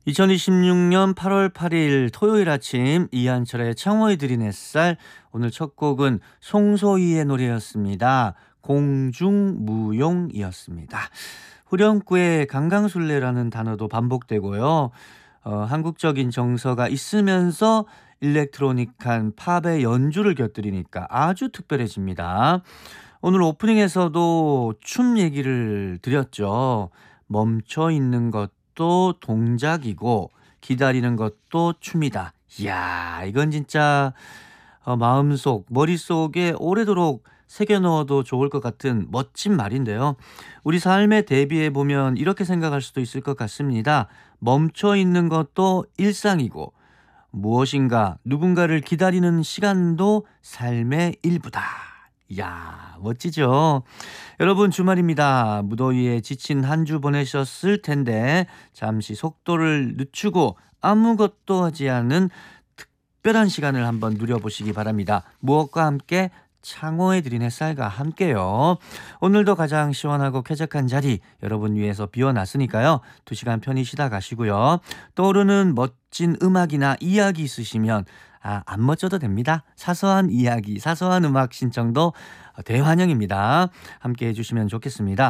2026년 8월 8일 토요일 아침 이한철의 창호에 드린 햇살. 오늘 첫 곡은 송소희의 노래였습니다. 공중무용이었습니다. 후렴구에 강강술래라는 단어도 반복되고요. 한국적인 정서가 있으면서 일렉트로닉한 팝의 연주를 곁들이니까 아주 특별해집니다. 오늘 오프닝에서도 춤 얘기를 드렸죠. 멈춰 있는 것도 동작이고 기다리는 것도 춤이다. 이야, 이건 진짜 마음속, 머릿속에 오래도록 새겨 넣어도 좋을 것 같은 멋진 말인데요. 우리 삶에 대비해 보면 이렇게 생각할 수도 있을 것 같습니다. 멈춰 있는 것도 일상이고 무엇인가 누군가를 기다리는 시간도 삶의 일부다. 이야, 멋지죠? 여러분, 주말입니다. 무더위에 지친 한 주 보내셨을 텐데 잠시 속도를 늦추고 아무것도 하지 않은 특별한 시간을 한번 누려보시기 바랍니다. 무엇과 함께? 창호에 드린 햇살과 함께요. 오늘도 가장 시원하고 쾌적한 자리 여러분 위해서 비워놨으니까요. 2시간 편히 쉬다 가시고요. 떠오르는 멋진 음악이나 이야기 있으시면 안 멋져도 됩니다. 사소한 이야기, 사소한 음악 신청도 대환영입니다. 함께 해주시면 좋겠습니다.